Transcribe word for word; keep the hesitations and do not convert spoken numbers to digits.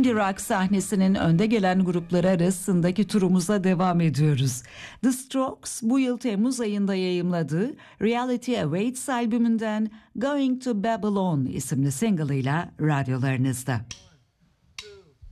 indie rock sahnesinin önde gelen grupları arasındaki turumuza devam ediyoruz. The Strokes bu yıl Temmuz ayında yayımladığı Reality Awaits albümünden Going to Babylon isimli single'ıyla radyolarınızda.